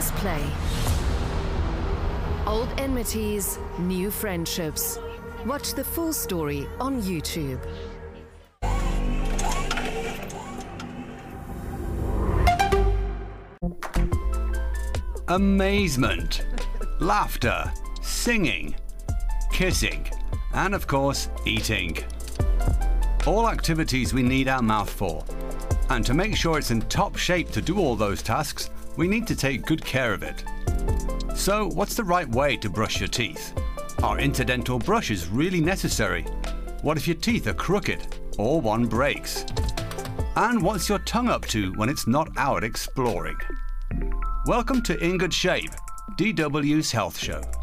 Press play. Old enmities, new friendships. Watch the full story on YouTube. Amazement, laughter, singing, kissing, and of course, eating. All activities we need our mouth for. And to make sure it's in top shape to do all those tasks, we need to take good care of it. So, what's the right way to brush your teeth? Are interdental brushes really necessary? What if your teeth are crooked or one breaks? And what's your tongue up to when it's not out exploring? Welcome to In Good Shape, DW's health show.